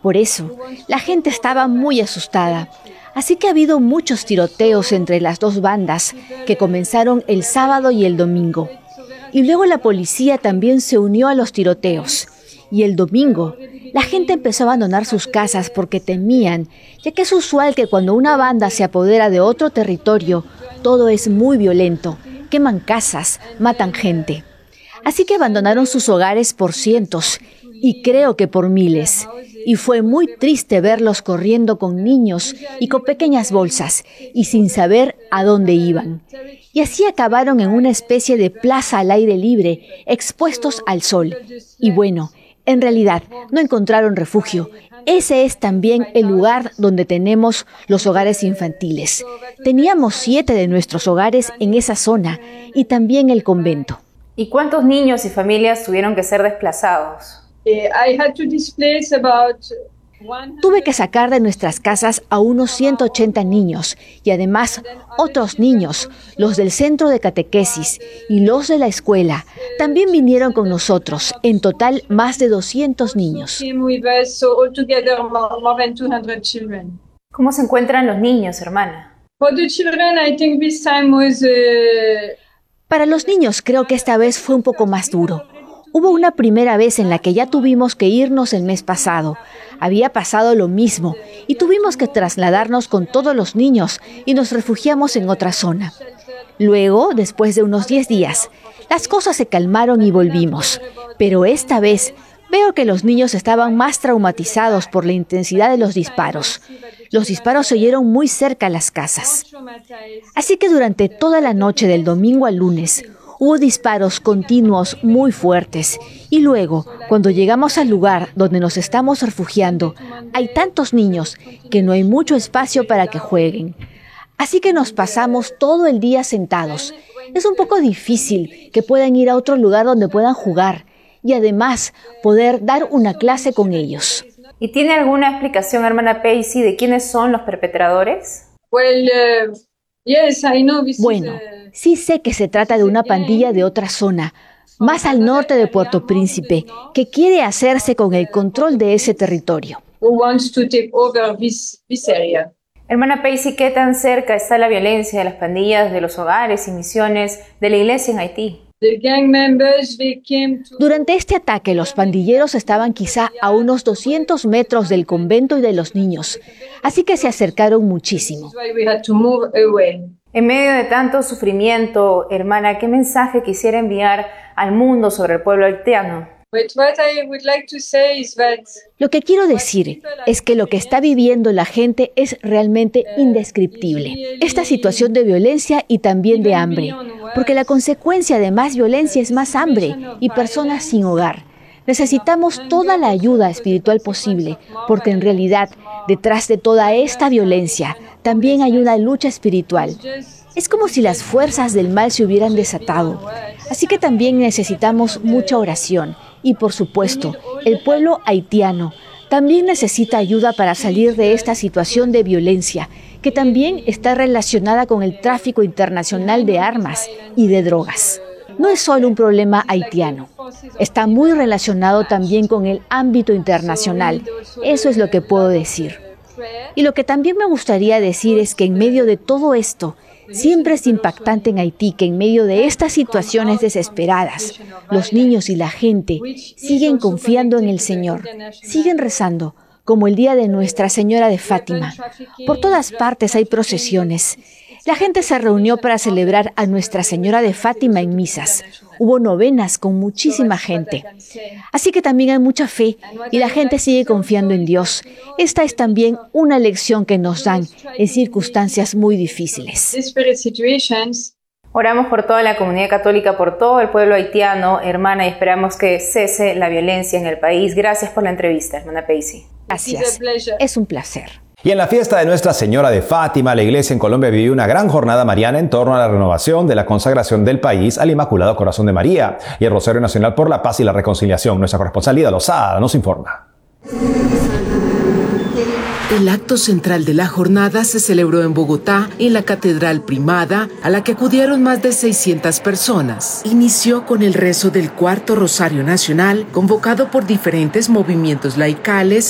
Por eso, la gente estaba muy asustada. Así que ha habido muchos tiroteos entre las dos bandas que comenzaron el sábado y el domingo. Y luego la policía también se unió a los tiroteos. Y el domingo, la gente empezó a abandonar sus casas porque temían, ya que es usual que cuando una banda se apodera de otro territorio, todo es muy violento. Queman casas, matan gente. Así que abandonaron sus hogares por cientos, y creo que por miles. Y fue muy triste verlos corriendo con niños y con pequeñas bolsas, y sin saber a dónde iban. Y así acabaron en una especie de plaza al aire libre, expuestos al sol. Y bueno, en realidad no encontraron refugio. Ese es también el lugar donde tenemos los hogares infantiles. Teníamos 7 de nuestros hogares en esa zona y también el convento. ¿Y cuántos niños y familias tuvieron que ser desplazados? Tuve que sacar de nuestras casas a unos 180 niños y además otros niños, los del centro de catequesis y los de la escuela, también vinieron con nosotros, en total más de 200 niños. ¿Cómo se encuentran los niños, hermana? Para los niños creo que esta vez fue un poco más duro. Hubo una primera vez en la que ya tuvimos que irnos el mes pasado. Había pasado lo mismo y tuvimos que trasladarnos con todos los niños y nos refugiamos en otra zona. Luego, después de unos 10 días, las cosas se calmaron y volvimos. Pero esta vez veo que los niños estaban más traumatizados por la intensidad de los disparos. Los disparos se oyeron muy cerca a las casas. Así que durante toda la noche del domingo al lunes, hubo disparos continuos muy fuertes y luego, cuando llegamos al lugar donde nos estamos refugiando, hay tantos niños que no hay mucho espacio para que jueguen. Así que nos pasamos todo el día sentados. Es un poco difícil que puedan ir a otro lugar donde puedan jugar y además poder dar una clase con ellos. ¿Y tiene alguna explicación, hermana Pacey, de quiénes son los perpetradores? Bueno, sí sé que se trata de una pandilla de otra zona, más al norte de Puerto Príncipe, que quiere hacerse con el control de ese territorio. Hermana Pacey, ¿qué tan cerca está la violencia de las pandillas, de los hogares y misiones de la iglesia en Haití? Durante este ataque, los pandilleros estaban quizá a unos 200 metros del convento y de los niños, así que se acercaron muchísimo. En medio de tanto sufrimiento, hermana, ¿qué mensaje quisiera enviar al mundo sobre el pueblo haitiano? Lo que quiero decir es que lo que está viviendo la gente es realmente indescriptible. Esta situación de violencia y también de hambre, porque la consecuencia de más violencia es más hambre y personas sin hogar. Necesitamos toda la ayuda espiritual posible, porque en realidad, detrás de toda esta violencia, también hay una lucha espiritual. Es como si las fuerzas del mal se hubieran desatado. Así que también necesitamos mucha oración. Y por supuesto, el pueblo haitiano también necesita ayuda para salir de esta situación de violencia, que también está relacionada con el tráfico internacional de armas y de drogas. No es solo un problema haitiano, está muy relacionado también con el ámbito internacional. Eso es lo que puedo decir. Y lo que también me gustaría decir es que en medio de todo esto, siempre es impactante en Haití que en medio de estas situaciones desesperadas, los niños y la gente siguen confiando en el Señor, siguen rezando, como el día de Nuestra Señora de Fátima. Por todas partes hay procesiones. La gente se reunió para celebrar a Nuestra Señora de Fátima en misas. Hubo novenas con muchísima gente. Así que también hay mucha fe y la gente sigue confiando en Dios. Esta es también una lección que nos dan en circunstancias muy difíciles. Oramos por toda la comunidad católica, por todo el pueblo haitiano, hermana, y esperamos que cese la violencia en el país. Gracias por la entrevista, hermana Pacey. Gracias. Es un placer. Y en la fiesta de Nuestra Señora de Fátima, la Iglesia en Colombia vivió una gran jornada mariana en torno a la renovación de la consagración del país al Inmaculado Corazón de María y el Rosario Nacional por la Paz y la Reconciliación. Nuestra corresponsal Lida Lozada nos informa. El acto central de la jornada se celebró en Bogotá, en la Catedral Primada, a la que acudieron más de 600 personas. Inició con el rezo del Cuarto Rosario Nacional, convocado por diferentes movimientos laicales